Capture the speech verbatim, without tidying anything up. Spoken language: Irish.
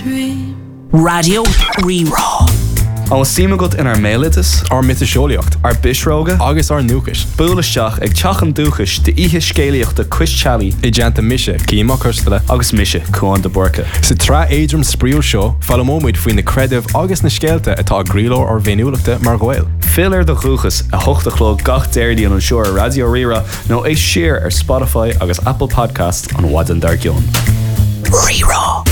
dream. Radio Rerá. An símagat in ar mélitas, ar mitaseolaíocht, ar bisróga, agus ar núchas. Búlaisteach ag teachan dúchas de ihe scéalaíocht de Chris Challey, I deanta mise, címa custala, agus mise Cuan de Borca. Sa tra éidrim spríú seo, fallamóid faoin na credibh agus na scéalta atá gríló ar bhéniúlachta mar ghail. Filir de chuchas a hochtachló gach déirdaí an seoir Radio Rira nó é siar ar Spotify agus Apple Podcast an Wadan Dargion. Rerá.